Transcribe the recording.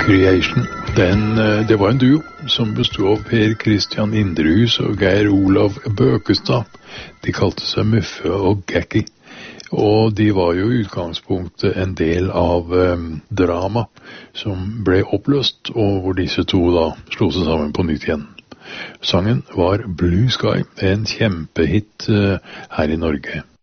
Creation. Det var en duo som bestod av Per Christian Indrehus og Geir Olav Bøkestad. De kalte seg Muffe og Gakki. Og de var jo i utgangspunktet en del av drama som ble oppløst, og hvor disse to da slo seg sammen på nytt igjen. Sangen var Blue Sky, en kjempehit her i Norge.